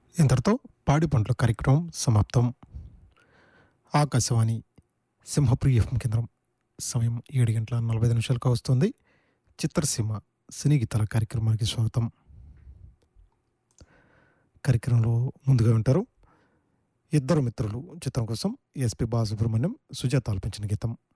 ఇంతటితో పాడి పంటల కార్యక్రమం సమాప్తం. ఆకాశవాణి సింహప్రియ ఎఫ్ఎం కేంద్రం. సమయం 7:45 వస్తుంది. చిత్రసీమ సినీ గీతాల కార్యక్రమానికి స్వాగతం. కార్యక్రమంలో ముందుగా వింటారు ఇద్దరు మిత్రులు చిత్రం కోసం ఎస్పి బాలసుబ్రహ్మణ్యం, సుజాత ఆలపించిన గీతం.